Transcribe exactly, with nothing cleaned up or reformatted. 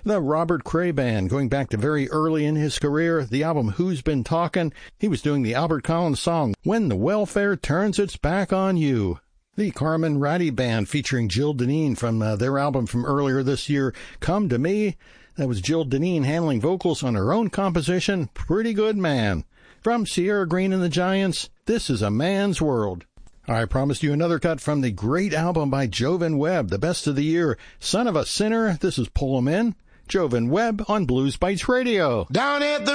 The Robert Cray Band, going back to very early in his career, the album Who's Been Talkin', he was doing the Albert Collins song, When the Welfare Turns Its Back on You. The Carmen Ratty Band, featuring Jill Deneen from uh, their album from earlier this year, Come to Me. That was Jill Deneen handling vocals on her own composition, Pretty Good Man. From Sierra Green and the Giants, this is A Man's World. I promised you another cut from the great album by Jovan Webb, the best of the year, Son of a Sinner. This is Pull 'Em In. Jovan Webb on Blues Bites Radio. Down at the